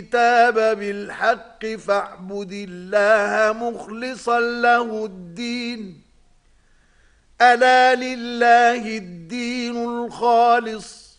الكتاب بالحق فاعبد الله مخلصا له الدين. ألا لله الدين الخالص